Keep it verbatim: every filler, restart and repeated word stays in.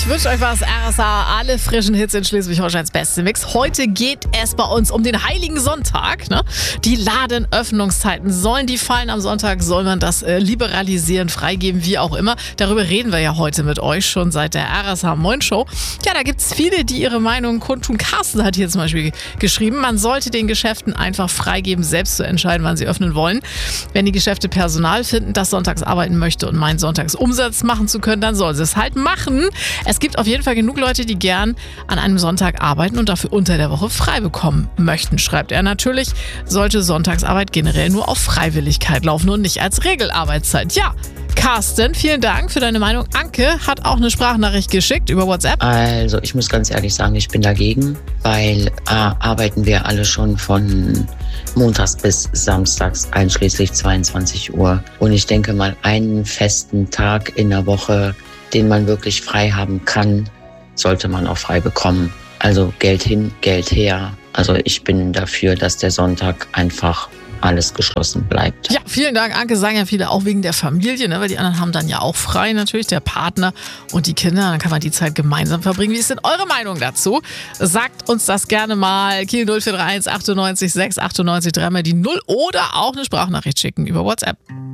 Ich wünsche euch was, R S A, alle frischen Hits in Schleswig-Holsteins beste Mix. Heute geht es bei uns um den Heiligen Sonntag. Ne? Die Ladenöffnungszeiten, sollen die fallen am Sonntag? Soll man das äh, liberalisieren, freigeben, wie auch immer? Darüber reden wir ja heute mit euch schon seit der R S A Moin Show. Ja, da gibt es viele, die ihre Meinung kundtun. Carsten hat hier zum Beispiel geschrieben, man sollte den Geschäften einfach freigeben, selbst zu entscheiden, wann sie öffnen wollen. Wenn die Geschäfte Personal finden, das sonntags arbeiten möchte und meinen, sonntags Umsatz machen zu können, dann soll sie es halt machen. Es gibt auf jeden Fall genug Leute, die gern an einem Sonntag arbeiten und dafür unter der Woche frei bekommen möchten, schreibt er. Natürlich sollte Sonntagsarbeit generell nur auf Freiwilligkeit laufen und nicht als Regelarbeitszeit. Ja, Carsten, vielen Dank für deine Meinung. Anke hat auch eine Sprachnachricht geschickt über WhatsApp. Also ich muss ganz ehrlich sagen, ich bin dagegen, weil A, arbeiten wir alle schon von montags bis samstags einschließlich zweiundzwanzig Uhr. Und ich denke mal, einen festen Tag in der Woche, den man wirklich frei haben kann, sollte man auch frei bekommen. Also Geld hin, Geld her. Also ich bin dafür, dass der Sonntag einfach alles geschlossen bleibt. Ja, vielen Dank, Anke. Sagen ja viele auch wegen der Familie, ne? Weil die anderen haben dann ja auch frei natürlich, der Partner und die Kinder. Dann kann man die Zeit gemeinsam verbringen. Wie ist denn eure Meinung dazu? Sagt uns das gerne mal. Kiel null vier drei eins achtundneunzig sechs achtundneunzig, dreimal die null oder auch eine Sprachnachricht schicken über WhatsApp.